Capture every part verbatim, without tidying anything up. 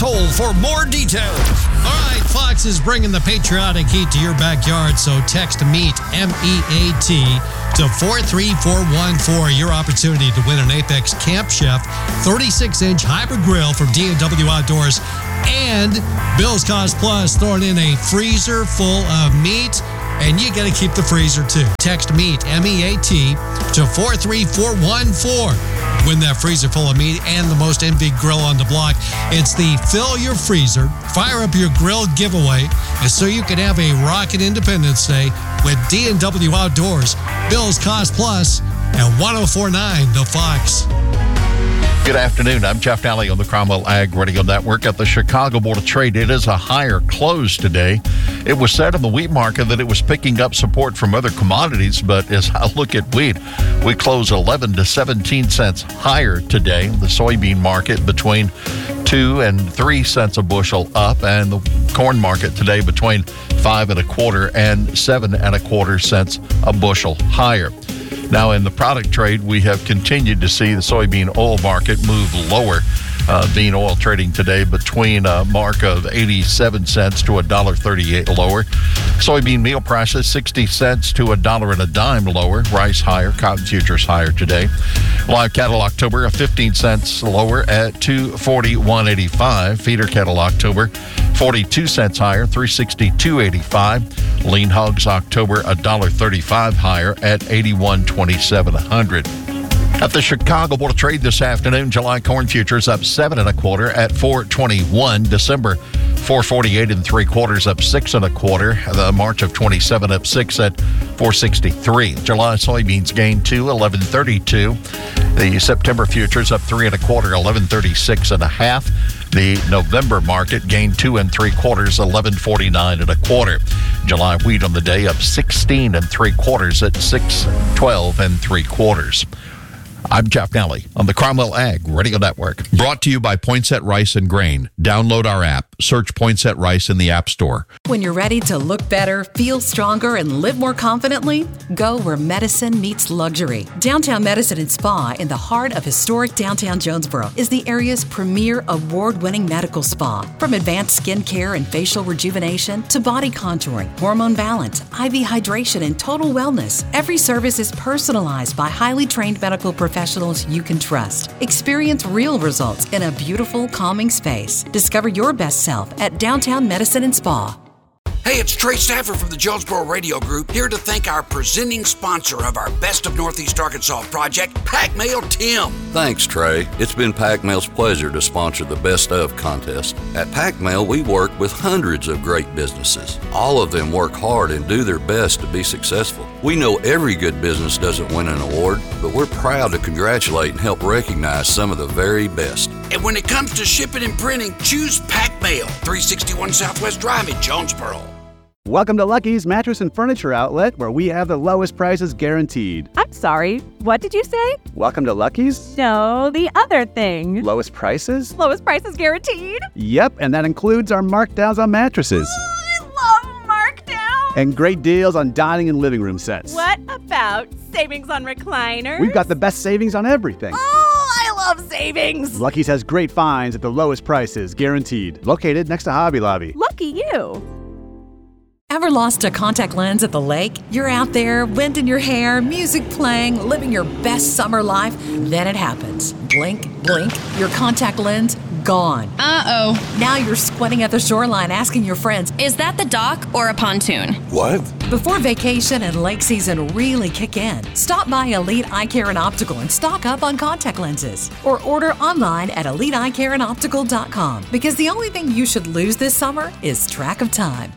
Toll for more details. All right, Fox is bringing the patriotic heat to your backyard, so text MEAT, M E A T, to four three four one four. Your opportunity to win an Apex Camp Chef thirty-six inch hybrid grill from D and W Outdoors, and Bill's Cost Plus throwing in a freezer full of meat, and you got to keep the freezer too. Text MEAT, M E A T, to four three four one four. Win that freezer full of meat and the most envied grill on the block. It's the Fill Your Freezer, Fire Up Your Grill giveaway, and so you can have a rockin' Independence Day with D and W Outdoors, Bill's Cost Plus, and one oh four point nine The Fox. Good afternoon. I'm Jeff Nally on the Cromwell Ag Radio Network. At the Chicago Board of Trade, it is a higher close today. It was said in the wheat market that it was picking up support from other commodities, but as I look at wheat, we close eleven to seventeen cents higher today. The soybean market between two and three cents a bushel up, and the corn market today between five and a quarter and seven and a quarter cents a bushel higher. Now, in the product trade, we have continued to see the soybean oil market move lower. Uh, bean oil trading today between a mark of eighty-seven cents to one dollar thirty-eight lower. Soybean meal prices sixty cents to a dollar and a dime lower. Rice higher, cotton futures higher today. Live cattle October fifteen cents lower at two forty-one eighty-five. Feeder cattle October forty-two cents higher, three sixty-two eighty-five. Lean hogs October one dollar thirty-five higher at eighty-one twenty-seven a hundred. At the Chicago Board of Trade this afternoon, July corn futures up seven and a quarter at four twenty-one. December four forty-eight and three quarters up six and a quarter. The March of twenty-seven up six at four sixty-three. July soybeans gained two, eleven thirty-two. The September futures up three and a quarter, eleven thirty-six and a half. The November market gained two and three quarters, eleven forty-nine and a quarter. July wheat on the day up sixteen and three quarters at six twelve and three quarters. I'm Jeff Nally on the Cromwell Ag Radio Network. Brought to you by Poinsett Rice and Grain. Download our app. Search Poinsett Rice in the App Store. When you're ready to look better, feel stronger, and live more confidently, go where medicine meets luxury. Downtown Medicine and Spa in the heart of historic downtown Jonesboro is the area's premier award-winning medical spa. From advanced skin care and facial rejuvenation to body contouring, hormone balance, I V hydration, and total wellness, every service is personalized by highly trained medical professionals professionals you can trust. Experience real results in a beautiful, calming space. Discover your best self at Downtown Medicine and Spa. Hey, it's Trey Stafford from the Jonesboro Radio Group, here to thank our presenting sponsor of our Best of Northeast Arkansas project, Pac Mail Tim. Thanks, Trey. It's been Pac Mail's pleasure to sponsor the Best of contest. At Pac Mail, we work with hundreds of great businesses. All of them work hard and do their best to be successful. We know every good business doesn't win an award, but we're proud to congratulate and help recognize some of the very best. And when it comes to shipping and printing, choose Pac Mail, three sixty-one Southwest Drive in Jonesboro. Welcome to Lucky's Mattress and Furniture Outlet, where we have the lowest prices guaranteed. I'm sorry, what did you say? Welcome to Lucky's? No, the other thing. Lowest prices? Lowest prices guaranteed? Yep, and that includes our markdowns on mattresses. I love markdowns! And great deals on dining and living room sets. What about savings on recliners? We've got the best savings on everything. Oh, I love savings! Lucky's has great finds at the lowest prices guaranteed. Located next to Hobby Lobby. Lucky you! Ever lost a contact lens at the lake? You're out there, wind in your hair, music playing, living your best summer life. Then it happens. Blink, blink, your contact lens gone. Uh-oh. Now you're squinting at the shoreline asking your friends, is that the dock or a pontoon? What? Before vacation and lake season really kick in, stop by Elite Eye Care and Optical and stock up on contact lenses. Or order online at elite eye care and optical dot com, because the only thing you should lose this summer is track of time.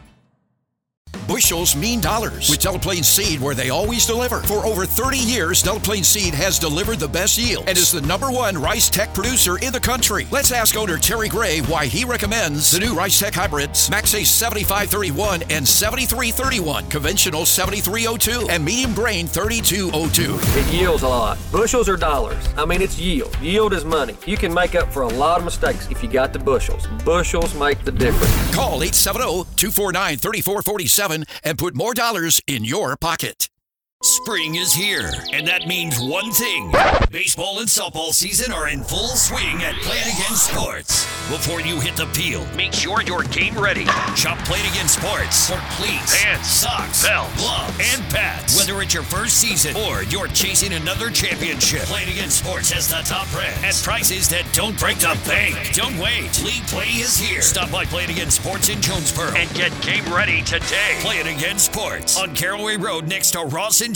Bushels mean dollars with Delaplane Seed, where they always deliver. For over thirty years, Delaplane Seed has delivered the best yield and is the number one rice tech producer in the country. Let's ask owner Terry Gray why he recommends the new rice tech hybrids, Maxace seventy-five thirty-one and seventy-three thirty-one, conventional seventy-three oh two, and medium grain thirty-two oh two. It yields a lot. Bushels are dollars. I mean, it's yield. Yield is money. You can make up for a lot of mistakes if you got the bushels. Bushels make the difference. Call eight seven zero, two four nine, three four four seven and put more dollars in your pocket. Spring is here, and that means one thing. Baseball and softball season are in full swing at Play It Again Sports. Before you hit the field, make sure you're game ready. Shop Play It Again Sports for cleats, pants, socks, belts, gloves, and pads. Whether it's your first season or you're chasing another championship, Play It Again Sports has the top brands at prices that don't break the bank. Don't wait. League Play is here. Stop by Play It Again Sports in Jonesboro and get game ready today. Play It Again Sports on Caraway Road next to Ross and